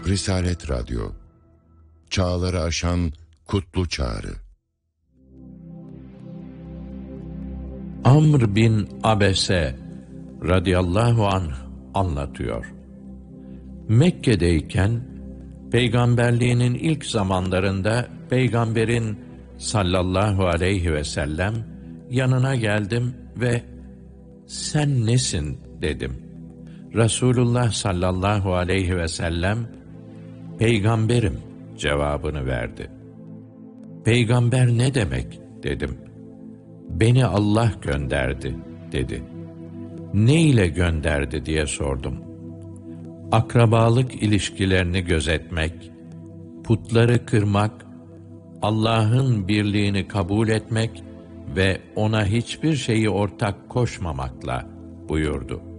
Risalet Radyo, çağları aşan kutlu çağrı. Amr bin Abese radıyallahu anh anlatıyor. Mekke'deyken peygamberliğinin ilk zamanlarında peygamberin sallallahu aleyhi ve sellem yanına geldim ve "Sen nesin?" dedim. Resulullah sallallahu aleyhi ve sellem "Peygamberim" cevabını verdi. "Peygamber ne demek?" dedim. "Beni Allah gönderdi" dedi. "Ne ile gönderdi?" diye sordum. "Akrabalık ilişkilerini gözetmek, putları kırmak, Allah'ın birliğini kabul etmek ve ona hiçbir şeyi ortak koşmamakla" buyurdu.